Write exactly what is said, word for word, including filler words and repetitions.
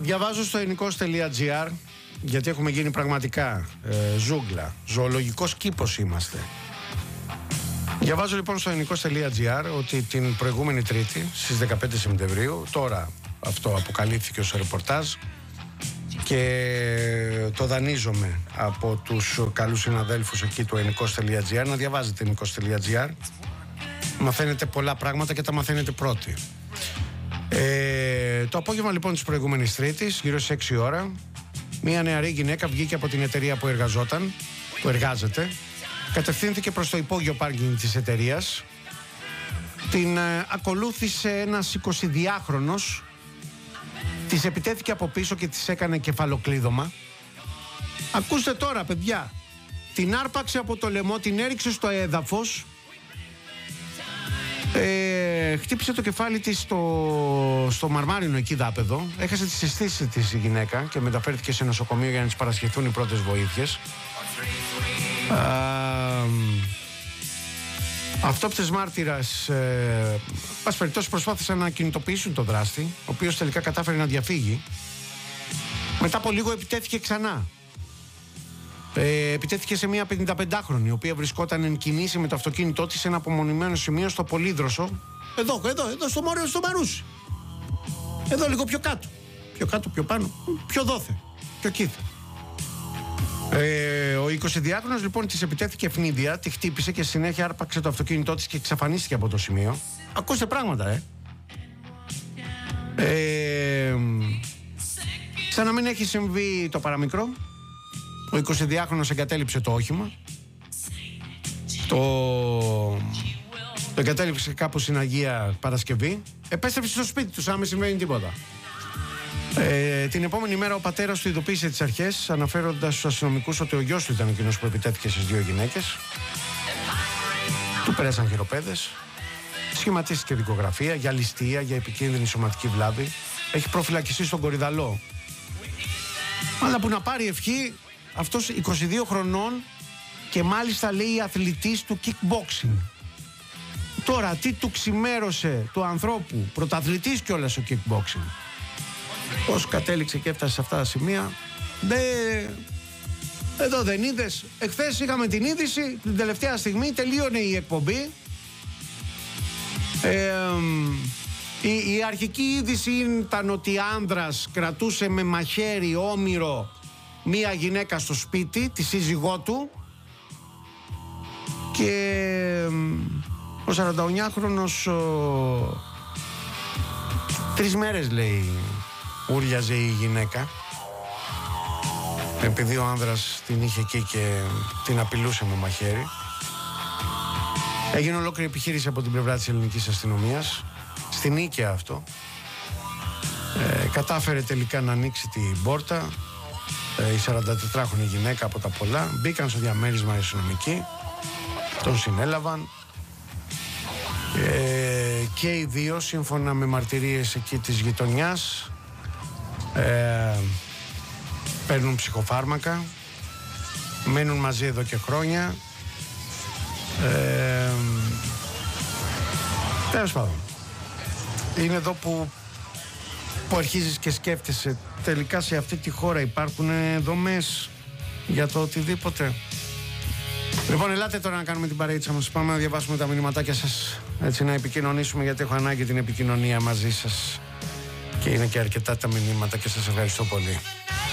Διαβάζω στο ενικός τελεία τζι άρ, γιατί έχουμε γίνει πραγματικά ε, ζούγκλα, ζωολογικός κήπος είμαστε. Διαβάζω λοιπόν στο ενικός τελεία τζι άρ ότι την προηγούμενη Τρίτη στις δεκαπέντε Σεπτεμβρίου, τώρα αυτό αποκαλύφθηκε ως ρεπορτάζ και το δανείζομαι από τους καλούς συναδέλφους εκεί του ενικός τελεία τζι άρ, να διαβάζετε ενικός τελεία τζι άρ. Μαθαίνετε πολλά πράγματα και τα μαθαίνετε πρώτοι. Ε, το απόγευμα λοιπόν της προηγούμενης Τρίτης, γύρω στις έξι ώρα, μια νεαρή γυναίκα βγήκε από την εταιρεία που εργαζόταν, που εργάζεται, κατευθύνθηκε προς το υπόγειο πάρκινγκ της εταιρείας. Την ε, ακολούθησε ένας εικοσιδυάχρονος, της επιτέθηκε από πίσω και της έκανε κεφαλοκλείδωμα. Ακούστε τώρα παιδιά, την άρπαξε από το λαιμό, την έριξε στο έδαφος, ε, χτύπησε το κεφάλι της στο, στο μαρμάρινο εκεί δάπεδο, έχασε τις αισθήσεις της η γυναίκα και μεταφέρθηκε σε νοσοκομείο για να της παρασχεθούν οι πρώτες βοήθειες. Α, αυτόπτες μάρτυρας ε, πας περιπτώσει προσπάθησαν να κινητοποιήσουν τον δράστη, ο οποίος τελικά κατάφερε να διαφύγει. Μετά από λίγο επιτέθηκε ξανά. Ε, επιτέθηκε σε μια πενηνταπεντάχρονη, η οποία βρισκόταν εν κινήσει με το αυτοκίνητό της σε ένα απομονημένο σημείο στο Πολύδροσο. Εδώ, εδώ, εδώ στο Μόριο, στο Μαρούσι. Εδώ λίγο πιο κάτω. Πιο κάτω, πιο πάνω, πιο δόθε, πιο κήθε. Ε, ο εικοσιδυάχρονος λοιπόν της επιτέθηκε ευνίδια, τη χτύπησε και συνέχεια άρπαξε το αυτοκίνητό της και εξαφανίστηκε από το σημείο. Ακούστε πράγματα, ε. ε σαν να μην έχει συμβεί το παραμικρό, ο εικοσιδυάχρονος εγκατέλειψε το όχημα, το, το εγκατέλειψε κάπου στην Αγία Παρασκευή, επέστρεψε στο σπίτι του σαν να μην συμβαίνει τίποτα. Ε, την επόμενη μέρα ο πατέρας του ειδοποίησε τις αρχές, αναφέροντας στους αστυνομικούς ότι ο γιος του ήταν εκείνος που επιτέθηκε στις δύο γυναίκες. Του πέρασαν χειροπέδες, σχηματίστηκε δικογραφία για ληστεία, για επικίνδυνη σωματική βλάβη. Έχει προφυλακιστεί στον Κορυδαλό. Αλλά που να πάρει ευχή, αυτός είκοσι δύο χρονών και μάλιστα λέει αθλητής του kickboxing. Τώρα τι του ξημέρωσε του ανθρώπου, πρωταθλητής κιόλας ο kickboxing, πώς κατέληξε και έφτασε σε αυτά τα σημεία. Δε... Εδώ δεν είδες. Εχθές είχαμε την είδηση, την τελευταία στιγμή τελείωνε η εκπομπή. Ε, η, η αρχική είδηση ήταν ότι άνδρας κρατούσε με μαχαίρι όμηρο μία γυναίκα στο σπίτι, τη σύζυγό του, και ο σαρανταουνιάχρονος ο... τρεις μέρες λέει ούρλιαζε η γυναίκα, επειδή ο άνδρας την είχε εκεί και την απειλούσε με μαχαίρι. Έγινε ολόκληρη επιχείρηση από την πλευρά της ελληνικής αστυνομίας, στην Νίκαια αυτό. ε, Κατάφερε τελικά να ανοίξει την πόρτα ε, η σαραντατετράχρονη γυναίκα από τα πολλά. Μπήκαν στο διαμέρισμα οι αστυνομικοί, τον συνέλαβαν ε, και οι δύο σύμφωνα με μαρτυρίες εκεί της γειτονιάς Ε, παίρνουν ψυχοφάρμακα, μένουν μαζί εδώ και χρόνια. ε, Τέλος πάντων, είναι εδώ που, που αρχίζεις και σκέφτεσαι, τελικά σε αυτή τη χώρα υπάρχουν δομές για το οτιδήποτε. Λοιπόν, ελάτε τώρα να κάνουμε την παρείτσα μας, πάμε να διαβάσουμε τα μηνυματάκια σας, έτσι να επικοινωνήσουμε, γιατί έχω ανάγκη την επικοινωνία μαζί σας και είναι και αρκετά τα μηνύματα και σας ευχαριστώ πολύ.